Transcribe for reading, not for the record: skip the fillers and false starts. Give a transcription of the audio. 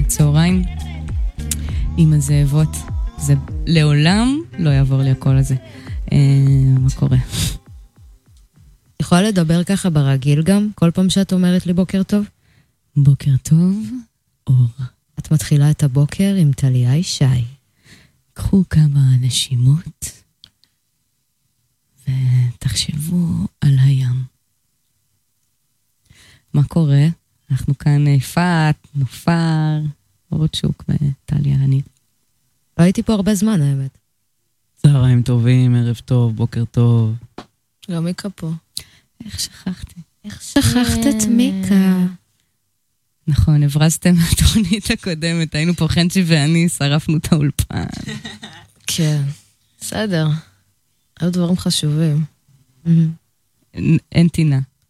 בצהריים עם הזאבות. זה לעולם לא יעבור לי הקול הזה. מה קורה? יכולה לדבר ככה ברגיל גם? כל פעם שאת אומרת לי בוקר טוב? בוקר טוב, אור. את מתחילה את הבוקר עם טליה ישי. קחו כמה נשימות ותחשבו על הים. מה קורה? אנחנו כאן יפעת, נופר, רוטשוק וטליה אני. לא הייתי פה הרבה זמן, האמת. צהריים טובים, ערב טוב, בוקר טוב. גם מיקה פה. איך שכחתי? איך שכחת את מיקה? נכון, הברזתם מהתוכנית הקודמת, היינו פה חנצ'י ואני, שרפנו את האולפן. כן, בסדר. היו דברים חשובים. אין טינה.